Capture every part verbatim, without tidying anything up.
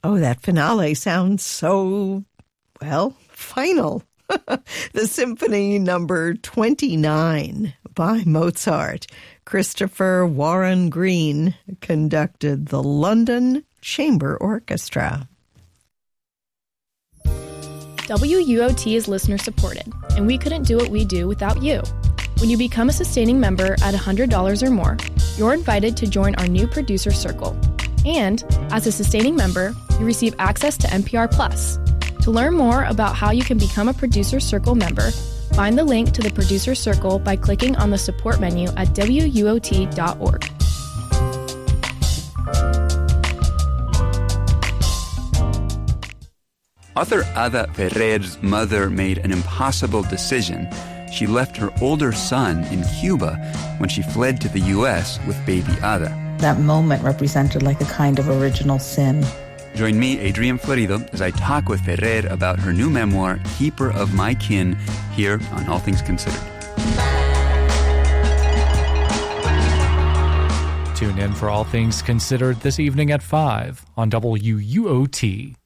Oh, that finale sounds so, well, final. The Symphony Number twenty-nine by Mozart. Christopher Warren Green conducted the London Chamber Orchestra. W U O T is listener supported, and we couldn't do what we do without you. When you become a sustaining member at one hundred dollars or more, you're invited to join our new producer circle. And as a sustaining member, you receive access to N P R Plus. To learn more about how you can become a Producer Circle member, find the link to the Producer Circle by clicking on the support menu at W U O T dot org. Author Ada Ferrer's mother made an impossible decision. She left her older son in Cuba when she fled to the U S with baby Ada. That moment represented like a kind of original sin. Join me, Adrian Florido, as I talk with Ferrer about her new memoir, Keeper of My Kin, here on All Things Considered. Tune in for All Things Considered this evening at five on W U O T.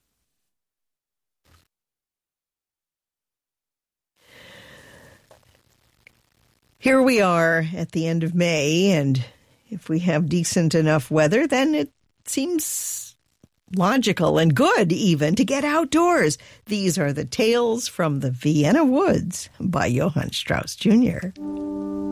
Here we are at the end of May, and if we have decent enough weather, then it seems logical and good even to get outdoors. These are the Tales from the Vienna Woods by Johann Strauss Junior